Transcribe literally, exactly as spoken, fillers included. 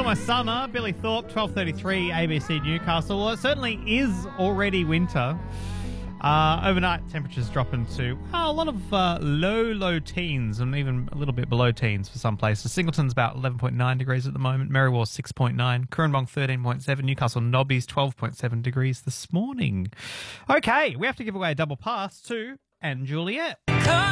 My Summer, Billy Thorpe, twelve thirty-three, A B C Newcastle. Well, it certainly is already winter. Uh, overnight, temperatures dropping to uh, a lot of uh, low, low teens and even a little bit below teens for some places. Singleton's about eleven point nine degrees at the moment. Merriwar six point nine. Coorambong thirteen point seven. Newcastle Nobbies twelve point seven degrees this morning. Okay, we have to give away a double pass to Anne Juliet.